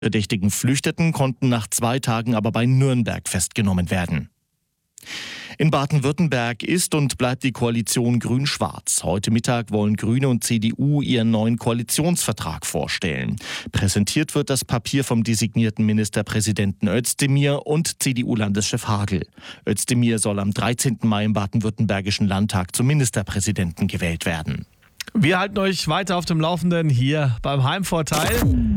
Verdächtigen flüchteten, konnten nach 2 Tagen aber bei Nürnberg festgenommen werden. In Baden-Württemberg ist und bleibt die Koalition Grün-Schwarz. Heute Mittag wollen Grüne und CDU ihren neuen Koalitionsvertrag vorstellen. Präsentiert wird das Papier vom designierten Ministerpräsidenten Özdemir und CDU-Landeschef Hagel. Özdemir soll am 13. Mai im baden-württembergischen Landtag zum Ministerpräsidenten gewählt werden. Wir halten euch weiter auf dem Laufenden hier beim Heimvorteil.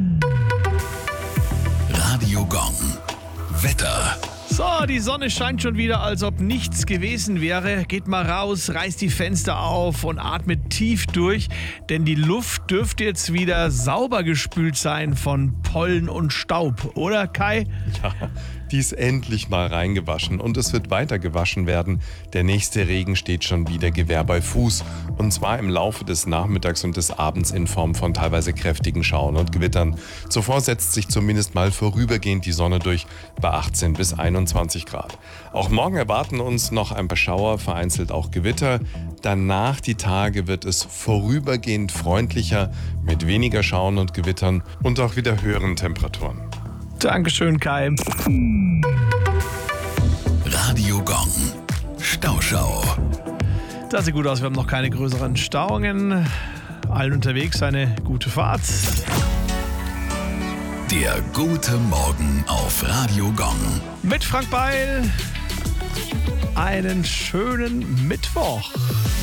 Radio Gong. Wetter. So, die Sonne scheint schon wieder, als ob nichts gewesen wäre. Geht mal raus, reißt die Fenster auf und atmet tief durch, denn die Luft dürfte jetzt wieder sauber gespült sein von Pollen und Staub, oder Kai? Ja, die ist endlich mal reingewaschen und es wird weiter gewaschen werden. Der nächste Regen steht schon wieder Gewehr bei Fuß und zwar im Laufe des Nachmittags und des Abends in Form von teilweise kräftigen Schauern und Gewittern. Zuvor setzt sich zumindest mal vorübergehend die Sonne durch bei 18 bis 21 Grad. Auch morgen erwarten uns noch ein paar Schauer, vereinzelt auch Gewitter. Danach die Tage wird es vorübergehend freundlicher mit weniger Schauern und Gewittern und auch wieder höheren Temperaturen. Dankeschön, Kai. Radio Gong. Stauschau. Das sieht gut aus, wir haben noch keine größeren Stauungen. Allen unterwegs eine gute Fahrt. Der gute Morgen auf Radio Gong. Mit Frank Beil. Einen schönen Mittwoch.